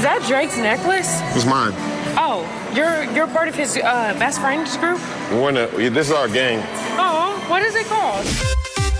Is that Drake's necklace? It's mine. Oh, you're part of his best friends group? This is our gang. Oh, what is it called?